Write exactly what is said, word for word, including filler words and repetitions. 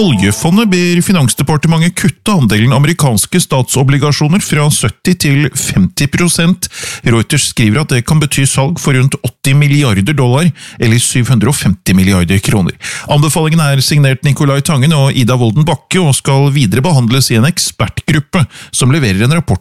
Oljefondet ber Finansdepartementet kutte andelen amerikanske statsobligasjoner fra sytti til femti prosent. Reuters skriver at det kan bety salg for rundt åtti milliarder dollar, eller syv hundre og femti milliarder kroner. Anbefalingen er signert Nicolai Tangen og Ida Wolden Bakke, og skal videre behandles i en ekspertgruppe som leverer en rapport